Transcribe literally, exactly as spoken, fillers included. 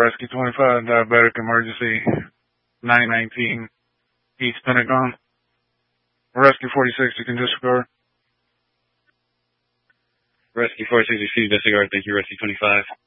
Rescue twenty-five, diabetic emergency, nine nineteen, East Pentagon. Rescue forty-six, you can disregard. Rescue forty-six, you see disregard. Thank you, Rescue twenty-five.